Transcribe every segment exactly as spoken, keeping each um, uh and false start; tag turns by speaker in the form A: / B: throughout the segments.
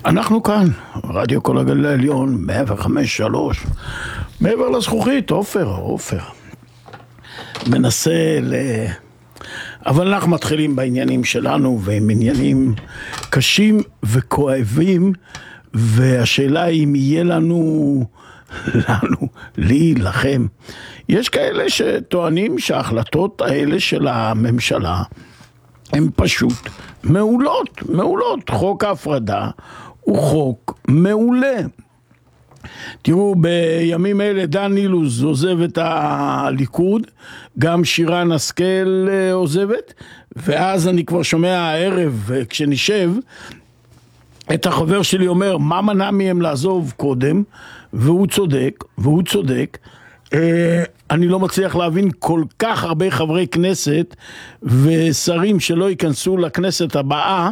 A: אנחנו כאן, רדיו כל הגליל העליון, מאה וחמש שלוש, מעבר לזכוכית, עופר, עופר. מנסה ל... אבל אנחנו מתחילים בעניינים שלנו, והם עניינים קשים וכואבים, והשאלה היא אם יהיה לנו, לנו, לי, לכם. יש כאלה שטוענים שההחלטות האלה של הממשלה, הן פשוט מעולות, מעולות. חוק ההפרדה הוא חוק מעולה. תראו, בימים אלה דן אילוז עוזב את הליכוד, גם שירן השכל עוזבת, ואז אני כבר שומע הערב, כשנשב, את החבר שלי אומר, מה מנע מהם לעזוב קודם? והוא צודק, והוא צודק. אני לא מצליח להבין כל כך הרבה חברי כנסת ושרים שלא ייכנסו לכנסת הבאה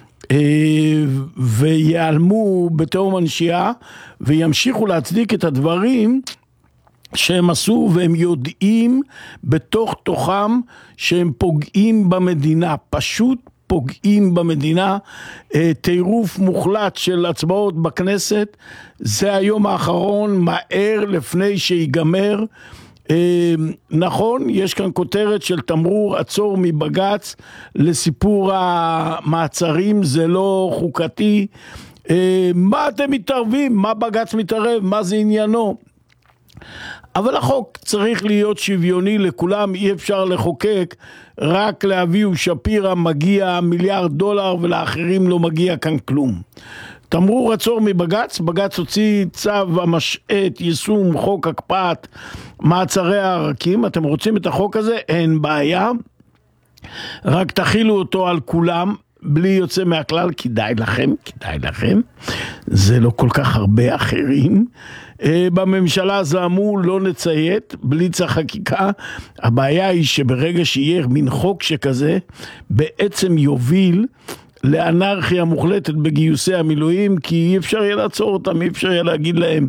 A: ויעלמו בתאום הנשייה וימשיכו להצדיק את הדברים שהם עשו, והם יודעים בתוך תוכם שהם פוגעים במדינה, פשוט פוגעים במדינה. טירוף מוחלט של הצבעות בכנסת, זה היום האחרון, מהר לפני שיגמר. נכון, יש כאן כותרת של תמרור עצור מבגץ לסיפור המעצרים, זה לא חוקתי. מה אתם מתערבים? מה בגץ מתערב? מה זה עניינו? אבל החוק צריך להיות שוויוני לכולם, אי אפשר לחוקק רק לאביהו שפירא מגיע מיליארד דולר ולאחרים לא מגיע כאן כלום. תמרור עצור מבגץ, בגץ הוציא צו המשעת יישום חוק הקפאת מעצרי הרקים. אתם רוצים את החוק הזה? אין בעיה, רק תחילו אותו על כולם בלי יוצא מהכלל, כדאי לכם, כדאי לכם, זה לא כל כך הרבה אחרים. בממשלה זעמו לא נציית, בליץ החקיקה. הבעיה היא שברגע שיהיה מין חוק שכזה, בעצם יוביל לאנרכיה מוחלטת בגיוסי המילואים, כי אי אפשר יהיה לעצור אותם, אי אפשר יהיה להגיד להם.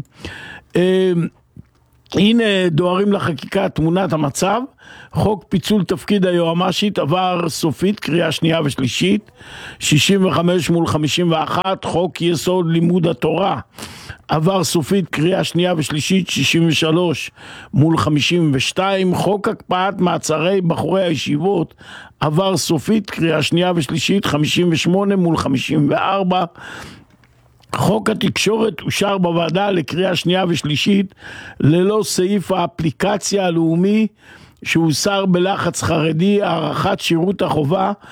A: הנה דוהרים לחקיקה תמונת המצב. חוק פיצול תפקיד היועמ"שית עבר סופית, קריאה שנייה ושלישית, שישים וחמש מול חמישים ואחת. חוק יסוד לימוד התורה עבר סופית, קריאה שנייה ושלישית, שישים ושלוש מול חמישים ושתיים. חוק הקפאת מעצרי בחורי הישיבות עבר סופית, קריאה שנייה ושלישית, חמישים ושמונה מול חמישים וארבע. חוק התקשורת אושר בוועדה לקריאה שנייה ושלישית ללא סעיף האפליקציה הלאומי שהוסר בלחץ חרדי, הארכת שירות החובה